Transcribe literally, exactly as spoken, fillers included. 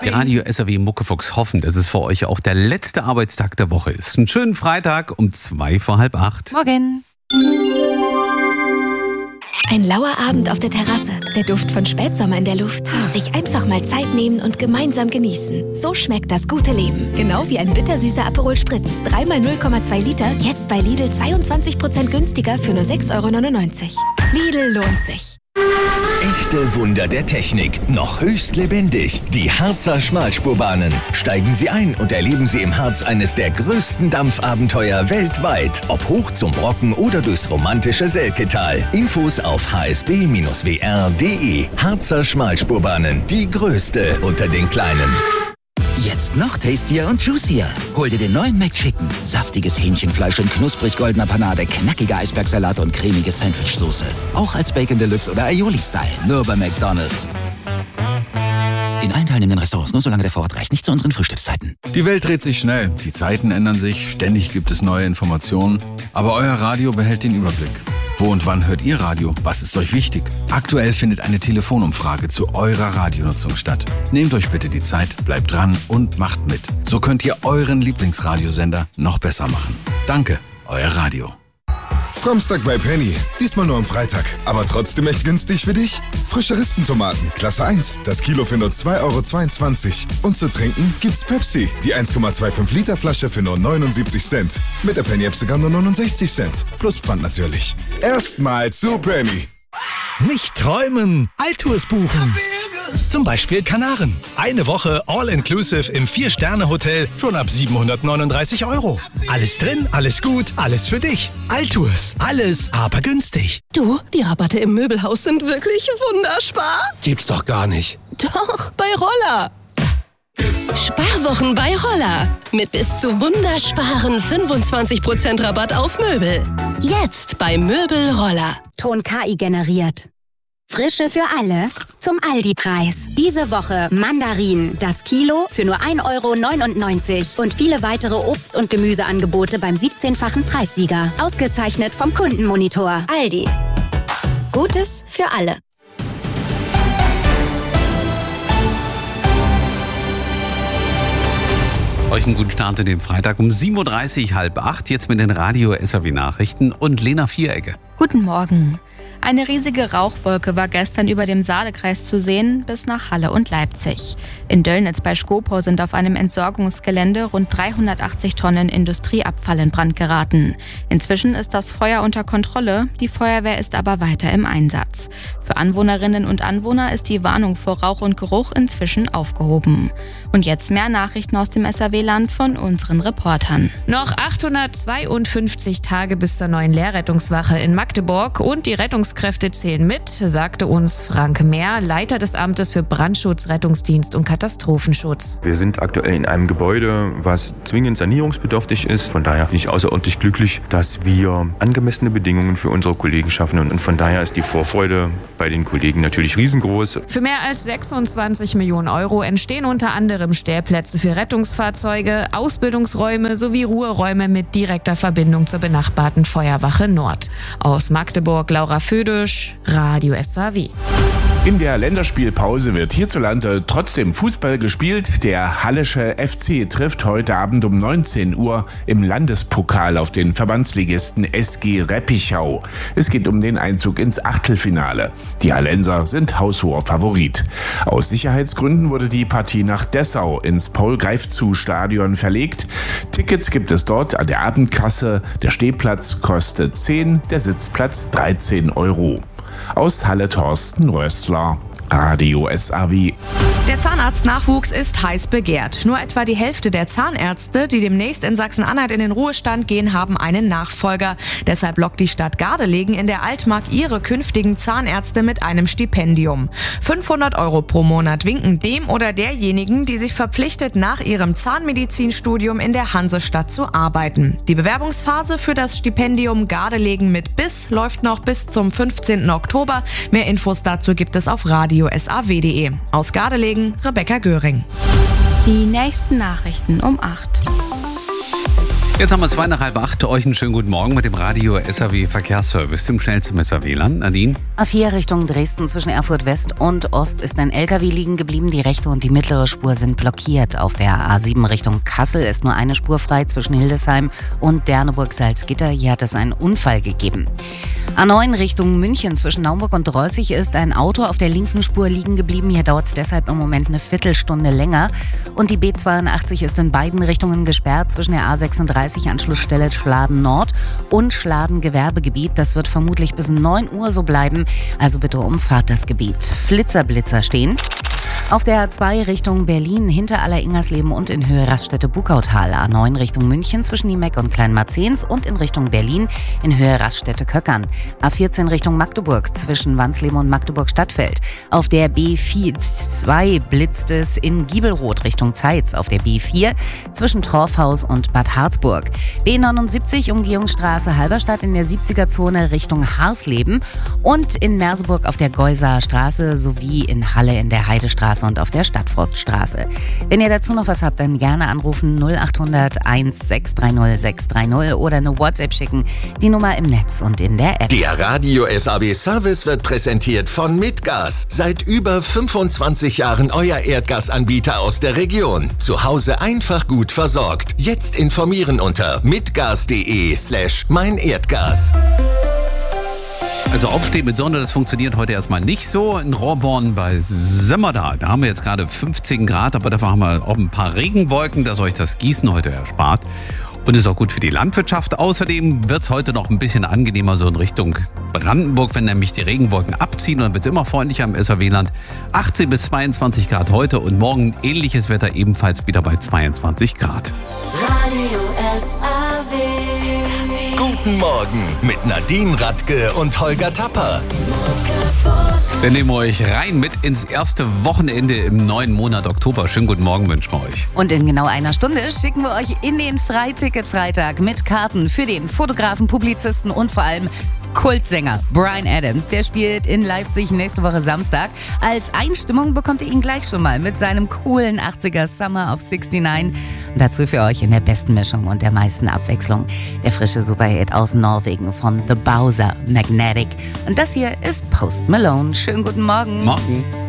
Die Radio S R W Muckefuchs hoffen, dass es für euch auch der letzte Arbeitstag der Woche ist. Einen schönen Freitag um zwei vor halb acht. Morgen. Ein lauer Abend auf der Terrasse, der Duft von Spätsommer in der Luft. Sich einfach mal Zeit nehmen und gemeinsam genießen. So schmeckt das gute Leben. Genau wie ein bittersüßer Aperol Spritz. dreimal null Komma zwei Liter, jetzt bei Lidl zweiundzwanzig Prozent günstiger für nur sechs Euro neunundneunzig. Lidl lohnt sich. Echte Wunder der Technik, noch höchst lebendig. Die Harzer Schmalspurbahnen. Steigen Sie ein und erleben Sie im Harz eines der größten Dampfabenteuer weltweit. Ob hoch zum Brocken oder durchs romantische Selketal. Infos auf h s b Bindestrich w r punkt d e. Harzer Schmalspurbahnen, die größte unter den kleinen. Jetzt noch tastier und juicier. Hol dir den neuen McChicken. Saftiges Hähnchenfleisch in knusprig goldener Panade, knackiger Eisbergsalat und cremige Sandwichsoße. Auch als Bacon Deluxe oder Aioli-Style. Nur bei McDonald's. In allen teilnehmenden Restaurants, nur solange der Vorrat reicht. Nicht zu unseren Frühstückszeiten. Die Welt dreht sich schnell. Die Zeiten ändern sich. Ständig gibt es neue Informationen. Aber euer Radio behält den Überblick. Wo und wann hört ihr Radio? Was ist euch wichtig? Aktuell findet eine Telefonumfrage zu eurer Radionutzung statt. Nehmt euch bitte die Zeit, bleibt dran und macht mit. So könnt ihr euren Lieblingsradiosender noch besser machen. Danke, euer Radio. Samstag bei Penny. Diesmal nur am Freitag. Aber trotzdem echt günstig für dich? Frische Rispentomaten, Klasse eins. Das Kilo für nur zwei Euro zweiundzwanzig. Und zu trinken gibt's Pepsi. Die eins Komma fünfundzwanzig Liter Flasche für nur neunundsiebzig Cent. Mit der Penny-App sogar nur neunundsechzig Cent. Plus Pfand natürlich. Erstmal zu Penny. Nicht träumen, Altours buchen. Zum Beispiel Kanaren. Eine Woche All-Inclusive im vier-Sterne-Hotel schon ab siebenhundertneununddreißig Euro. Alles drin, alles gut, alles für dich. Altours, alles aber günstig. Du, die Rabatte im Möbelhaus sind wirklich wunderspar. Gibt's doch gar nicht. Doch, bei Roller. Sparwochen bei Roller. Mit bis zu wundersparen fünfundzwanzig Prozent Rabatt auf Möbel. Jetzt bei Möbel Roller. Ton K I generiert. Frische für alle zum Aldi-Preis. Diese Woche Mandarinen, das Kilo für nur ein Euro neunundneunzig und viele weitere Obst- und Gemüseangebote beim siebzehnfachen Preissieger. Ausgezeichnet vom Kundenmonitor. Aldi. Gutes für alle. Euch einen guten Start in den Freitag um sieben Uhr dreißig, halb acht. Jetzt mit den Radio S R W Nachrichten und Lena Vierecke. Guten Morgen. Eine riesige Rauchwolke war gestern über dem Saalekreis zu sehen, bis nach Halle und Leipzig. In Döllnitz bei Schkopau sind auf einem Entsorgungsgelände rund dreihundertachtzig Tonnen Industrieabfall in Brand geraten. Inzwischen ist das Feuer unter Kontrolle, die Feuerwehr ist aber weiter im Einsatz. Für Anwohnerinnen und Anwohner ist die Warnung vor Rauch und Geruch inzwischen aufgehoben. Und jetzt mehr Nachrichten aus dem S R W-Land von unseren Reportern. Noch achthundertzweiundfünfzig Tage bis zur neuen Lehrrettungswache in Magdeburg und die Rettungs Kräfte zählen mit, sagte uns Frank Mehr, Leiter des Amtes für Brandschutz, Rettungsdienst und Katastrophenschutz. Wir sind aktuell in einem Gebäude, was zwingend sanierungsbedürftig ist. Von daher bin ich außerordentlich glücklich, dass wir angemessene Bedingungen für unsere Kollegen schaffen. Und von daher ist die Vorfreude bei den Kollegen natürlich riesengroß. Für mehr als sechsundzwanzig Millionen Euro entstehen unter anderem Stellplätze für Rettungsfahrzeuge, Ausbildungsräume sowie Ruheräume mit direkter Verbindung zur benachbarten Feuerwache Nord. Aus Magdeburg, Laura Födisch, Radio S R W. In der Länderspielpause wird hierzulande trotzdem Fußball gespielt. Der Hallische F C trifft heute Abend um neunzehn Uhr im Landespokal auf den Verbandsligisten S G Reppichau. Es geht um den Einzug ins Achtelfinale. Die Hallenser sind haushoher Favorit. Aus Sicherheitsgründen wurde die Partie nach Dessau ins Paul-Greifzu-Stadion verlegt. Tickets gibt es dort an der Abendkasse. Der Stehplatz kostet zehn, der Sitzplatz dreizehn Euro. Aus Halle Thorsten Rössler, Radio S R W. Der Zahnarztnachwuchs ist heiß begehrt. Nur etwa die Hälfte der Zahnärzte, die demnächst in Sachsen-Anhalt in den Ruhestand gehen, haben einen Nachfolger. Deshalb lockt die Stadt Gardelegen in der Altmark ihre künftigen Zahnärzte mit einem Stipendium. fünfhundert Euro pro Monat winken dem oder derjenigen, die sich verpflichtet, nach ihrem Zahnmedizinstudium in der Hansestadt zu arbeiten. Die Bewerbungsphase für das Stipendium Gardelegen mit Biss läuft noch bis zum fünfzehnten Oktober. Mehr Infos dazu gibt es auf radio s a w punkt d e. Aus Gardelegen Rebecca Göring. Die nächsten Nachrichten um acht. Jetzt haben wir zwei nach halb acht. Euch einen schönen guten Morgen mit dem Radio S A W Verkehrsservice, dem schnellsten S A W-Land. Nadine? A vier Richtung Dresden zwischen Erfurt West und Ost ist ein L K W liegen geblieben. Die rechte und die mittlere Spur sind blockiert. Auf der A sieben Richtung Kassel ist nur eine Spur frei zwischen Hildesheim und Derneburg-Salzgitter. Hier hat es einen Unfall gegeben. A neun Richtung München zwischen Naumburg und Dreußig ist ein Auto auf der linken Spur liegen geblieben. Hier dauert es deshalb im Moment eine Viertelstunde länger. Und die B zweiundachtzig ist in beiden Richtungen gesperrt zwischen der A sechsunddreißig Anschlussstelle Schladen Nord und Schladen Gewerbegebiet. Das wird vermutlich bis neun Uhr so bleiben. Also bitte umfahrt das Gebiet. Flitzer-Blitzer stehen. Auf der A zwei Richtung Berlin hinter Aller-Ingersleben und in Höhe Raststätte-Bukautal. A neun Richtung München zwischen Niemeck und Kleinmarzens und in Richtung Berlin in Höhe Raststätte-Köckern. A vierzehn Richtung Magdeburg zwischen Wansleben und Magdeburg-Stadtfeld. Auf der B zwei blitzt es in Giebelroth Richtung Zeitz. Auf der B vier zwischen Torfhaus und Bad Harzburg. B neunundsiebzig Umgehungsstraße Halberstadt in der siebziger-Zone Richtung Harsleben. Und in Merseburg auf der Geusaer Straße sowie in Halle in der Heidestraße und auf der Stadtforststraße. Wenn ihr dazu noch was habt, dann gerne anrufen null acht hundert eins sechs drei null sechs drei null oder eine WhatsApp schicken. Die Nummer im Netz und in der App. Der Radio S A W Service wird präsentiert von Mitgas. Seit über fünfundzwanzig Jahren euer Erdgasanbieter aus der Region. Zu Hause einfach gut versorgt. Jetzt informieren unter mitgas.de slash mein Erdgas. Also aufstehen mit Sonne, das funktioniert heute erstmal nicht so. In Rohrborn bei Sömmerda, da haben wir jetzt gerade fünfzehn Grad, aber dafür haben wir auch ein paar Regenwolken, dass euch das Gießen heute erspart. Und ist auch gut für die Landwirtschaft. Außerdem wird es heute noch ein bisschen angenehmer so in Richtung Brandenburg, wenn nämlich die Regenwolken abziehen. Und dann wird es immer freundlicher im S A W-Land. achtzehn bis zweiundzwanzig Grad heute und morgen ähnliches Wetter ebenfalls wieder bei zweiundzwanzig Grad. Radio S A W. Guten Morgen mit Nadine Radke und Holger Tapper. Wir nehmen euch rein mit ins erste Wochenende im neuen Monat Oktober. Schönen guten Morgen wünschen wir euch. Und in genau einer Stunde schicken wir euch in den Freiticket-Freitag mit Karten für den Fotografen, Publizisten und vor allem Kultsänger Bryan Adams. Der spielt in Leipzig nächste Woche Samstag. Als Einstimmung bekommt ihr ihn gleich schon mal mit seinem coolen achtziger Summer of sixty-nine. Und dazu für euch in der besten Mischung und der meisten Abwechslung der frische Superhit aus Norwegen von The Bowser, Magnetic. Und das hier ist Post Malone. Schönen guten Morgen. Morgen.